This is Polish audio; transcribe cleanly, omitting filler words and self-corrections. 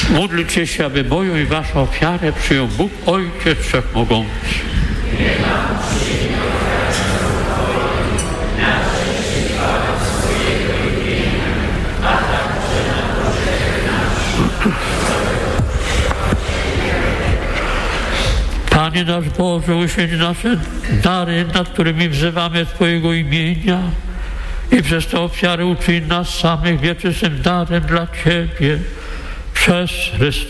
Módlcie się, aby moją i waszą ofiarę przyjął Bóg Ojciec Wszechmogący. Panie nasz Boże, uświęć nasze dary, nad którymi wzywamy Twojego imienia i przez tę ofiarę uczyń nas samych wieczystym darem dla Ciebie przez Chrystusa